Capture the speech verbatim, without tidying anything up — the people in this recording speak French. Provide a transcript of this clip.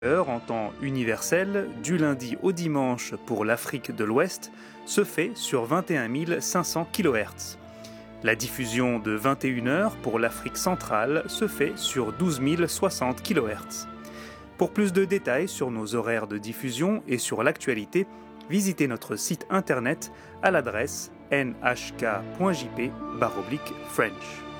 heures en temps universel, du lundi au dimanche pour l'Afrique de l'Ouest, se fait sur vingt et un mille cinq cents kilohertz. La diffusion de vingt et une heures pour l'Afrique centrale se fait sur douze mille soixante kilohertz. Pour plus de détails sur nos horaires de diffusion et sur l'actualité, visitez notre site internet à l'adresse n h k point j p barre oblique French.